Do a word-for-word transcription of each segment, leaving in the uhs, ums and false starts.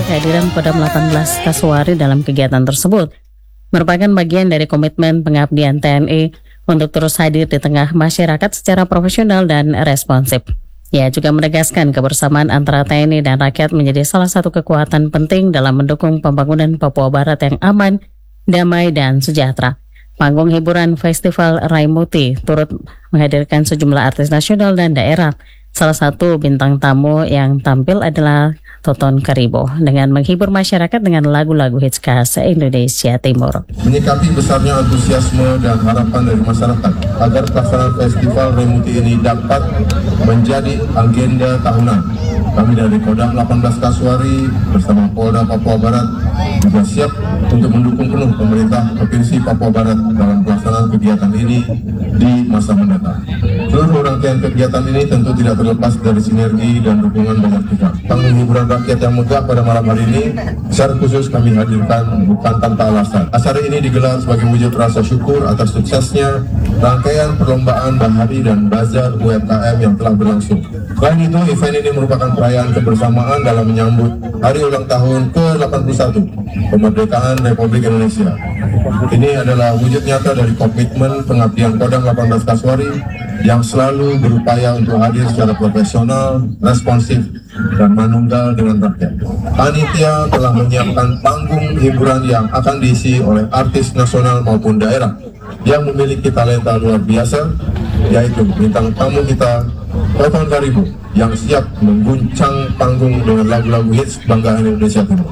kehadiran Kodam delapan belas Kasuari dalam kegiatan tersebut merupakan bagian dari komitmen pengabdian T N I untuk terus hadir di tengah masyarakat secara profesional dan responsif. Ia juga menegaskan kebersamaan antara T N I dan rakyat menjadi salah satu kekuatan penting dalam mendukung pembangunan Papua Barat yang aman, damai, dan sejahtera. Panggung hiburan Festival Raimuti turut menghadirkan sejumlah artis nasional dan daerah. Salah satu bintang tamu yang tampil adalah Toton Karibo dengan menghibur masyarakat dengan lagu-lagu hits khas Indonesia Timur. Menyikapi besarnya antusiasme dan harapan dari masyarakat agar pelaksanaan Festival Raimuti ini dapat menjadi agenda tahunan, kami dari Kodam delapan belas Kasuari bersama Polda Papua Barat juga siap untuk mendukung penuh pemerintah Provinsi Papua Barat dalam pelaksanaan kegiatan ini di masa mendatang. Seluruh rangkaian kegiatan ini tentu tidak terlepas dari sinergi dan dukungan banyak pihak. Panggung hiburan rakyat yang megah pada malam hari ini secara khusus kami hadirkan bukan tanpa alasan. Acara ini digelar sebagai wujud rasa syukur atas suksesnya rangkaian perlombaan bahari dan bazar U M K M yang telah berlangsung. Selain itu, event ini merupakan perayaan kebersamaan dalam menyambut hari ulang tahun ke delapan puluh satu kemerdekaan Republik Indonesia. Ini adalah wujud nyata dari komitmen pengabdian Kodam delapan belas Kasuari yang selalu berupaya untuk hadir secara profesional, responsif, dan manunggal dengan rakyat. Panitia telah menyiapkan panggung hiburan yang akan diisi oleh artis nasional maupun daerah yang memiliki talenta luar biasa, yaitu bintang tamu kita Toton Karibo yang siap mengguncang panggung dengan lagu-lagu hits Banggaan Indonesia Timur.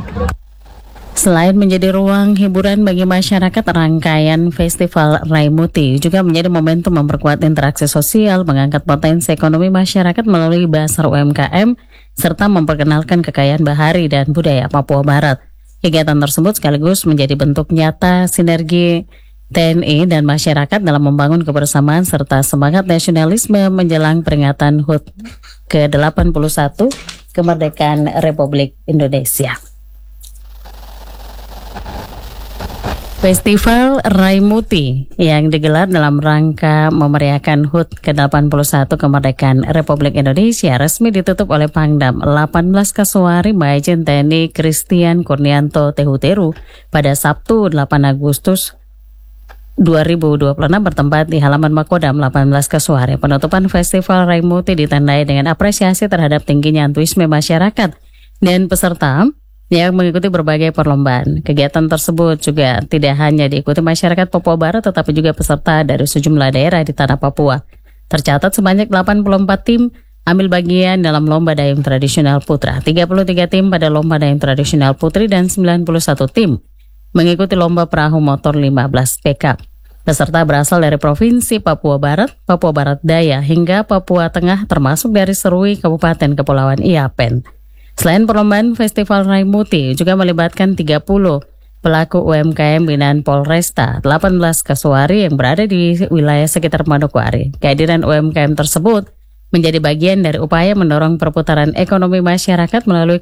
Selain menjadi ruang hiburan bagi masyarakat, rangkaian Festival Raimuti juga menjadi momentum memperkuat interaksi sosial, mengangkat potensi ekonomi masyarakat melalui Basar U M K M, serta memperkenalkan kekayaan bahari dan budaya Papua Barat. Kegiatan tersebut sekaligus menjadi bentuk nyata sinergi T N I dan masyarakat dalam membangun kebersamaan serta semangat nasionalisme menjelang peringatan H U T ke delapan puluh satu kemerdekaan Republik Indonesia. Festival Raimuti yang digelar dalam rangka memeriahkan H U T ke delapan puluh satu kemerdekaan Republik Indonesia resmi ditutup oleh Pangdam delapan belas Kasuari Majen T N I Christian Kurnianto Tehuteru pada Sabtu delapan Agustus dua ribu dua puluh enam bertempat di halaman Makodam delapan belas Kasuari. Penutupan Festival Raimuti ditandai dengan apresiasi terhadap tingginya antusiasme masyarakat dan peserta yang mengikuti berbagai perlombaan. Kegiatan tersebut juga tidak hanya diikuti masyarakat Papua Barat tetapi juga peserta dari sejumlah daerah di tanah Papua. Tercatat sebanyak delapan puluh empat tim ambil bagian dalam lomba dayung tradisional putra, tiga puluh tiga tim pada lomba dayung tradisional putri, dan sembilan puluh satu tim mengikuti lomba perahu motor lima belas P K. Peserta berasal dari Provinsi Papua Barat, Papua Barat Daya, hingga Papua Tengah termasuk dari Serui, Kabupaten Kepulauan Iapen. Selain perlombaan, Festival Raimuti juga melibatkan tiga puluh pelaku U M K M binaan Polresta delapan belas Kasuari yang berada di wilayah sekitar Manokwari. Kehadiran U M K M tersebut menjadi bagian dari upaya mendorong perputaran ekonomi masyarakat melalui